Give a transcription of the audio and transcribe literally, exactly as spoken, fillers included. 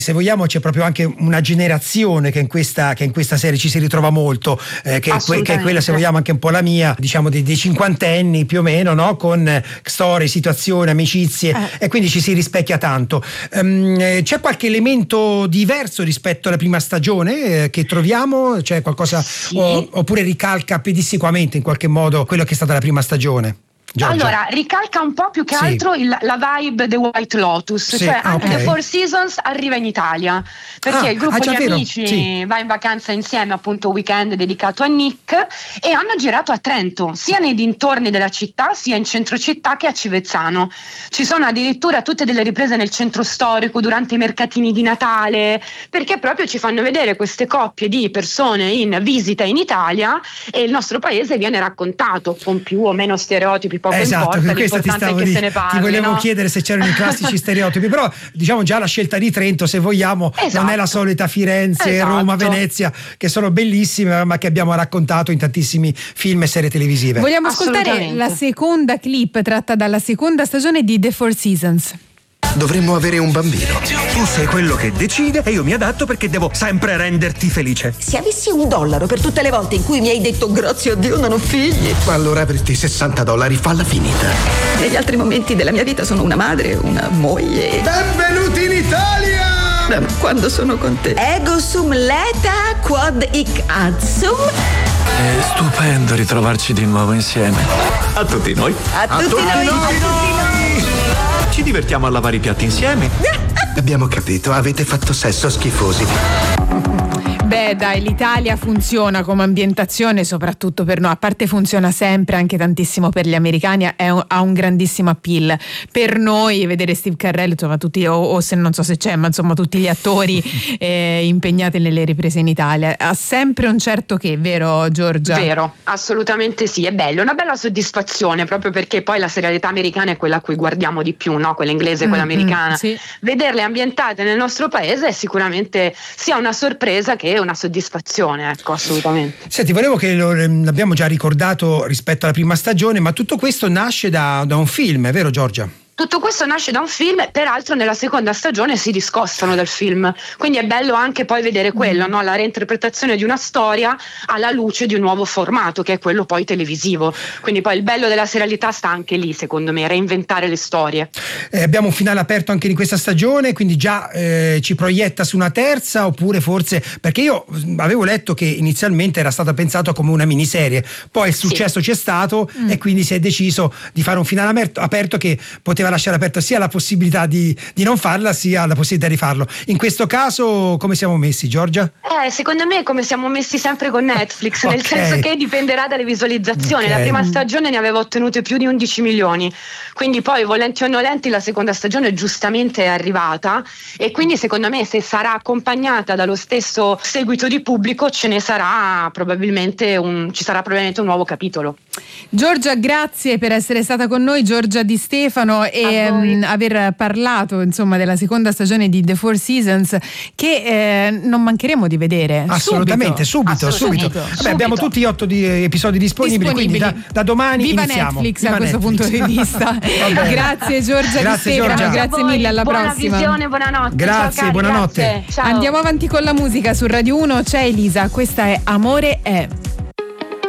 Se vogliamo c'è proprio anche una generazione che in questa, che in questa serie ci si ritrova molto, eh, che, que, che è quella, se vogliamo, anche un po' la mia, diciamo dei, dei cinquantenni più o meno, no? Con storie, situazioni, amicizie, eh. e quindi ci si rispecchia tanto. Um, c'è qualche elemento diverso rispetto alla prima stagione eh, che troviamo? C'è qualcosa, sì. o, oppure ricalca pedissequamente in qualche modo quello che è stata la prima stagione? Giorgia. Allora, ricalca un po' più che sì. altro il, la vibe The White Lotus, sì. cioè anche okay. The Four Seasons arriva in Italia, perché ah, il gruppo ah, di vero. amici sì. va in vacanza insieme, appunto un weekend dedicato a Nick, e hanno girato a Trento, sia nei dintorni della città, sia in centro città che a Civezzano. Ci sono addirittura tutte delle riprese nel centro storico durante i mercatini di Natale, perché proprio ci fanno vedere queste coppie di persone in visita in Italia e il nostro paese viene raccontato con più o meno stereotipi. Poco esatto, importa, questo ti stavo che di, se ne parli, ti volevo no? chiedere se c'erano i classici stereotipi, però diciamo già la scelta di Trento, se vogliamo, esatto. non è la solita Firenze, esatto. Roma, Venezia, che sono bellissime ma che abbiamo raccontato in tantissimi film e serie televisive. Vogliamo ascoltare la seconda clip tratta dalla seconda stagione di The Four Seasons. Dovremmo avere un bambino. Tu sei quello che decide e io mi adatto perché devo sempre renderti felice. Se avessi un dollaro per tutte le volte in cui mi hai detto grazie a Dio non ho figli. Allora avresti sessanta dollari, falla finita. Negli altri momenti della mia vita sono una madre, una moglie. Benvenuti in Italia! Beh, quando sono con te. Ego sum leta quod hic adsum. È stupendo ritrovarci di nuovo insieme. A tutti noi. A, a tutti, tutti noi. noi. A tutti noi. Ci divertiamo a lavare i piatti insieme. Abbiamo capito, avete fatto sesso schifosi. Beh dai, l'Italia funziona come ambientazione soprattutto per noi, a parte funziona sempre, anche tantissimo per gli americani, è un, ha un grandissimo appeal. Per noi vedere Steve Carell, insomma tutti, o, o se non so se c'è, ma insomma tutti gli attori eh, impegnati nelle riprese in Italia, ha sempre un certo che, vero Giorgia? Vero, assolutamente sì, è bello, una bella soddisfazione, proprio perché poi la serialità americana è quella a cui guardiamo di più, no? Quella inglese, quella mm-hmm, americana. Sì. Vederle ambientate nel nostro paese è sicuramente sia una sorpresa che una soddisfazione, ecco, assolutamente. Senti, volevo che lo, l'abbiamo già ricordato rispetto alla prima stagione, ma tutto questo nasce da, da un film, è vero Giorgia? Tutto questo nasce da un film, peraltro nella seconda stagione si discostano dal film, quindi è bello anche poi vedere quello, no? La reinterpretazione di una storia alla luce di un nuovo formato, che è quello poi televisivo. Quindi poi il bello della serialità sta anche lì, secondo me, reinventare le storie. Eh, abbiamo un finale aperto anche di questa stagione, quindi già eh, ci proietta su una terza, oppure forse, perché io avevo letto che inizialmente era stata pensata come una miniserie, poi il successo sì. c'è stato mm. e quindi si è deciso di fare un finale aperto, aperto che poteva lasciare aperta sia la possibilità di, di non farla, sia la possibilità di farlo. In questo caso come siamo messi, Giorgia? Eh, secondo me come siamo messi sempre con Netflix, okay. nel senso che dipenderà dalle visualizzazioni. Okay. La prima stagione ne aveva ottenute più di undici milioni, quindi poi volenti o nolenti la seconda stagione giustamente è arrivata, e quindi secondo me se sarà accompagnata dallo stesso seguito di pubblico ce ne sarà probabilmente un, ci sarà probabilmente un nuovo capitolo. Giorgia, grazie per essere stata con noi, Giorgia Di Stefano, e um, aver parlato insomma della seconda stagione di The Four Seasons, che eh, non mancheremo di vedere. Assolutamente, subito, subito. subito. subito. Vabbè, abbiamo tutti gli otto di, episodi disponibili, disponibili, quindi da, da domani Viva iniziamo. Netflix Viva a questo Netflix. punto di vista. Grazie Giorgia grazie, Di Stefano, Giorgia. grazie mille, alla buona prossima. Buona visione, buonanotte. Grazie, ciao, cari, buonanotte. grazie. Ciao. Andiamo avanti con la musica su Radio uno, c'è Elisa, questa è Amore è.